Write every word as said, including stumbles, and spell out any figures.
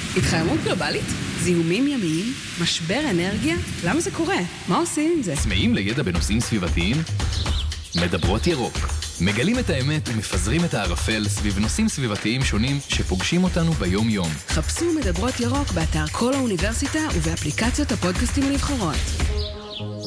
התחממות גלובלית? זיהומים ימיים? משבר אנרגיה? למה זה קורה? מה עושים עם זה? צמאים לידע בנושאים סביבתיים? מדברות ירוק. מגלים את האמת ומפזרים את הערפל סביב נושאים סביבתיים שונים שפוגשים אותנו ביום-יום. חפשו מדברות ירוק באתר כל האוניברסיטה ובאפליקציות הפודקאסטים הנבחרות.